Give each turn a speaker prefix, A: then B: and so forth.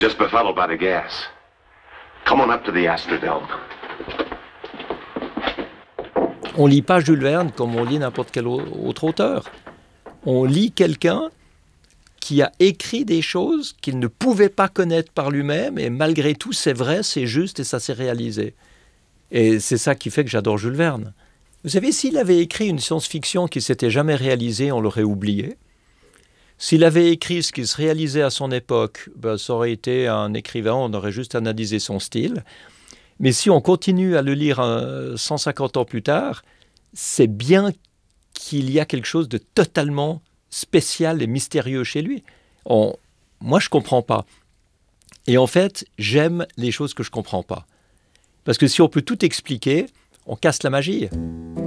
A: Just befuddled by the gas. Come on up to the Astrodome.
B: On lit pas Jules Verne comme on lit n'importe quel autre auteur. On lit quelqu'un qui a écrit des choses qu'il ne pouvait pas connaître par lui-même, et malgré tout, c'est vrai, c'est juste, et ça s'est réalisé. Et c'est ça qui fait que j'adore Jules Verne. Vous savez, s'il avait écrit une science-fiction qui ne s'était jamais réalisée, on l'aurait oublié. S'il avait écrit ce qui se réalisait à son époque, ça aurait été un écrivain, on aurait juste analysé son style. Mais si on continue à le lire 150 ans plus tard, c'est bien qu'il y a quelque chose de totalement spécial et mystérieux chez lui. Moi, je ne comprends pas. Et en fait, j'aime les choses que je ne comprends pas. Parce que si on peut tout expliquer, on casse la magie.